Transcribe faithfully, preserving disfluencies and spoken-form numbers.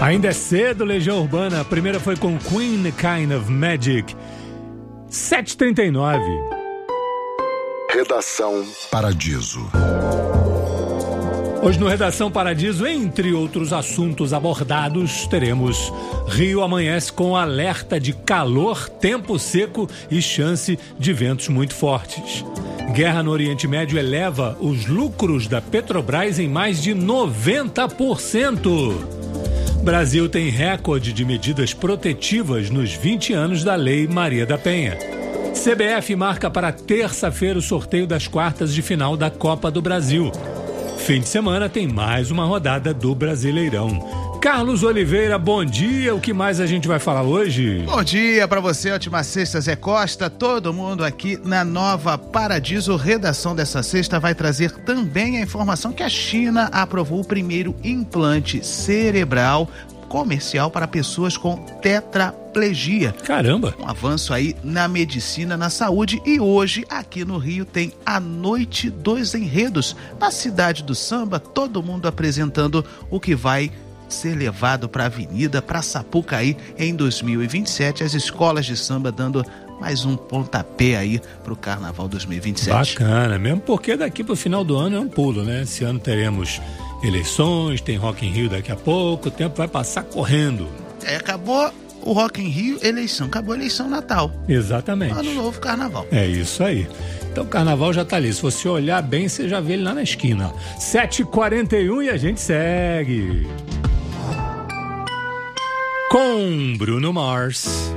Ainda é cedo, Legião Urbana. A primeira foi com Queen, Kind of Magic. sete e trinta e nove. Redação Paradiso. Hoje no Redação Paradiso, entre outros assuntos abordados, teremos Rio amanhece com alerta de calor, tempo seco e chance de ventos muito fortes. Guerra no Oriente Médio eleva os lucros da Petrobras em mais de noventa por cento. Brasil tem recorde de medidas protetivas nos vinte anos da Lei Maria da Penha. C B F marca para terça-feira o sorteio das quartas de final da Copa do Brasil. Fim de semana tem mais uma rodada do Brasileirão. Carlos Oliveira, bom dia. O que mais a gente vai falar hoje? Bom dia para você, ótima sexta, Zé Costa. Todo mundo aqui na Nova Paradiso. Redação dessa sexta vai trazer também a informação que a China aprovou o primeiro implante cerebral comercial para pessoas com tetraplegia. Caramba! Um avanço aí na medicina, na saúde. E hoje, aqui no Rio, tem a Noite dos Enredos. Na cidade do samba, todo mundo apresentando o que vai ser levado para a Avenida, para Sapucaí em dois mil e vinte e sete. As escolas de samba dando mais um pontapé aí para o Carnaval dois mil e vinte e sete. Bacana, mesmo porque daqui para o final do ano é um pulo, né? Esse ano teremos eleições, tem Rock in Rio daqui a pouco, o tempo vai passar correndo. É, acabou o Rock in Rio, eleição, acabou a eleição Natal. Exatamente. Ano novo, Carnaval. É isso aí. Então o Carnaval já tá ali, se você olhar bem, você já vê ele lá na esquina. sete e quarenta e um e a gente segue com Bruno Mars.